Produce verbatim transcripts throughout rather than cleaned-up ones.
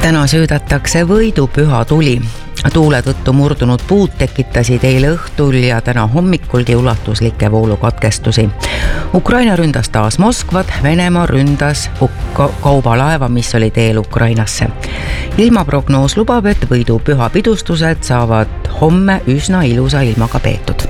Täna söödatakse võidupüha tuli. Tuule tõttu murdunud puud tekitasid eile õhtul ja täna hommikulgi ulatuslikke voolukatkestusi. Ukraina ründas taas Moskvat, Venemaa ründas kaubalaeva, mis oli teel Ukrainasse. Ilmaprognoos lubab, et võidupüha pidustused saavad homme üsna ilusa ilmaga peetud.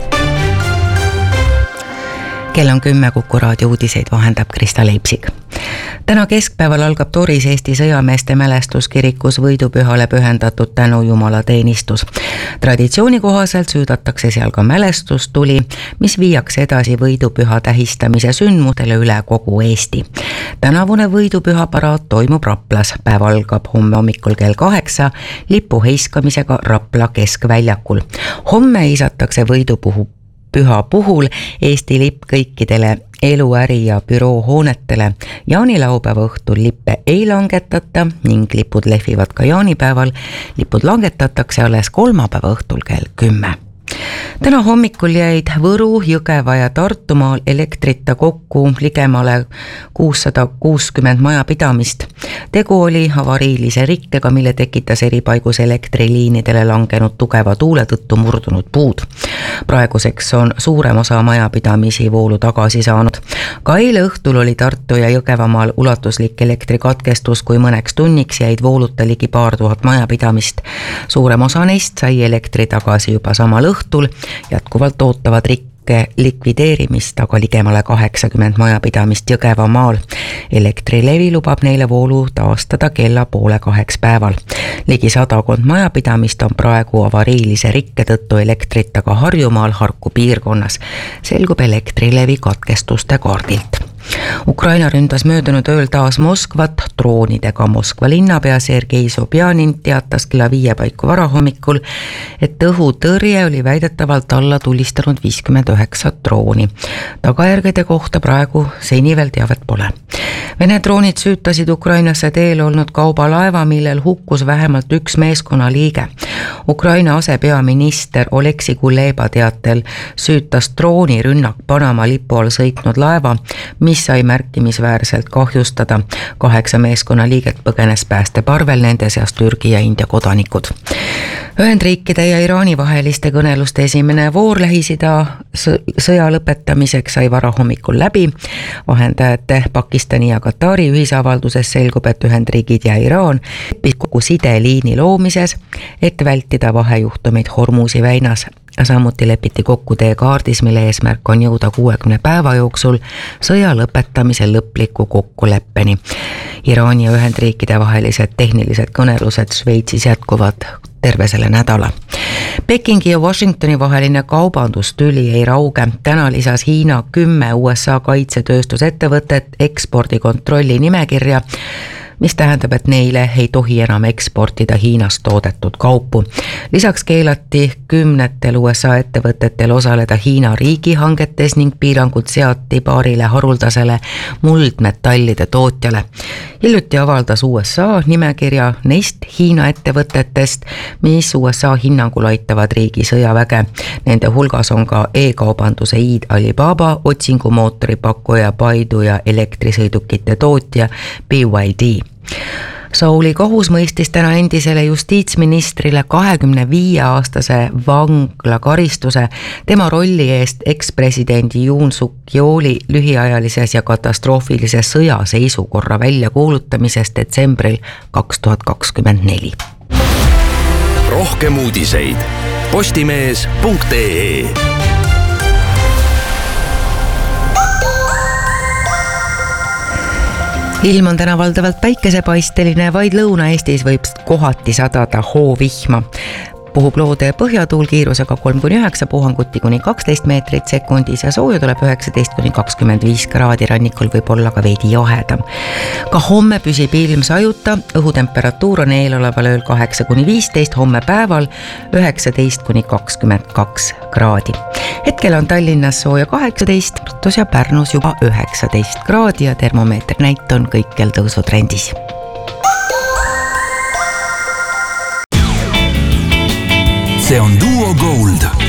Kell on kümme, Kuku raadio uudiseid vahendab Krista Leipsik. Täna keskpäeval algab Toris Eesti sõjameeste mälestuskirikus võidupühale pühendatud tänu Jumala teenistus. Traditsiooni kohaselt süüdatakse seal ka mälestustuli, mis viiakse edasi võidupüha tähistamise sündmustele üle kogu Eesti. Tänavune võidupüha paraad toimub Raplas. Päev algab homme hommikul kell kaheksa lipu heiskamisega Rapla keskväljakul. Homme isatakse võidupuhu püha puhul Eesti lipp kõikidele elu, äri ja büroo hoonetele. Jaanilaupäeva õhtul lippe ei langetata ning lipud lehvivad ka jaanipäeval. Lipud langetatakse alles kolmapäeva õhtul kell kümme. Täna hommikul jäid Võru, Jõgeva ja Tartumaal elektrita kokku ligemale kuussada kuuskümmend majapidamist. Tegu oli avariilise rikkega, mille tekitas eripaigus elektriliinidele langenud tugeva tuule tõttu murdunud puud. Praeguseks on suurem osa majapidamisi voolu tagasi saanud. Ka eile õhtul oli Tartu ja Jõgevamaal ulatuslik elektrikatkestus, kui mõneks tunniks jäid vooluta ligi paar tuhat majapidamist. Suurem osa neist sai elektri tagasi juba samal õhtul. Jätkuvalt ootavad rikke likvideerimist, aga ligemale kaheksakümmend majapidamist Jõgevamaal. Elektrilevi lubab neile voolu taastada kella poole kaheks päeval. Ligi sadakond majapidamist on praegu avariilise rikke tõttu elektrita ka Harjumaal Harku piirkonnas. Selgub elektrilevi katkestuste kaardilt. Ukraina ründas möödunud ööl taas Moskvat droonidega. Moskva linnapea Sergei Sobjanin teatas kella viie paiku varahommikul, et õhutõrje oli väidetavalt alla tulistanud viiskümmend üheksa drooni. Tagajärgede kohta praegu seni veel teavet pole. Vene droonid süütasid Ukrainasse teel olnud kaubalaeva, millel hukkus vähemalt üks meeskonna liige. Ukraina asepeaminister Oleksi Kuleba teatel süütas droonirünnak Panama lipu all sõitnud laeva, mis sai märkimisväärselt kahjustada. Kaheksa meeskonna liiget põgenes päästeparvel, nende seas Türgi ja India kodanikud. Ühendriikide ja Iraani vaheliste kõneluste esimene voor Lähis-Ida sõja lõpetamiseks sai varahommikul läbi. Vahendajate Pakistani ja Katari ühisavalduses selgub, et Ühendriigid ja Iraan leppis kokku sideliini loomises, et vältida vahejuhtumid Hormuzi väinas. Samuti lepiti kokku teekaardis, mille eesmärk on jõuda kuuekümne päeva jooksul sõja lõpetamise lõpliku kokkuleppeni. Iraani ja Ühendriikide vahelised tehnilised kõnelused Šveitsis jätkuvad terve selle nädala. Pekingi ja Washingtoni vaheline kaubandustüli ei rauge. Täna lisas Hiina kümme U S A kaitsetööstusettevõtet ekspordikontrolli nimekirja, mis tähendab, et neile ei tohi enam eksportida Hiinas toodetud kaupu. Lisaks keelati kümnetel U S A ettevõtetel osaleda Hiina riigihangetes ning piirangud seati paarile haruldasele muldmetallide tootjale. Hiljuti avaldas U S A nimekirja neist Hiina ettevõtetest, mis U S A hinnangul aitavad riigi sõjaväge. Nende hulgas on ka e-kaubanduse iid Alibaba, otsingumootori pakkuja Baidu ja elektrisõidukite tootja B Y D. Souli kohus mõistis täna endisele justiitsministrile kahekümne viie aastase vanglakaristuse tema rolli eest ekspresidendi Yoon Suk Yeoli lühiajalises ja katastroofilises sõjaseisukorra väljakuulutamisest detsembril kaks tuhat kakskümmend neli. Rohkem uudiseid postimees punkt ee. Ilm on täna valdavalt päikesepaisteline, vaid Lõuna-Eestis võib kohati sadada hoovihma. Puhub loode põhjatuul kiirusega kolm kuni üheksa, puhanguti kuni kaksteist meetrit sekundis ja sooja tuleb üheksateist kuni kakskümmend viis kraadi, rannikul võib olla ka veidi jahedam. Ka homme püsib ilm sajuta, õhutemperatuur on eeloleval ööl kaheksa kuni viisteist, homme päeval üheksateist kuni kakskümmend kaks kraadi. Hetkel on Tallinnas sooja kaheksateist, Tartus ja Pärnus juba üheksateist kraadi ja termomeetri näit on kõikjal tõusutrendis. See on Duo Gold.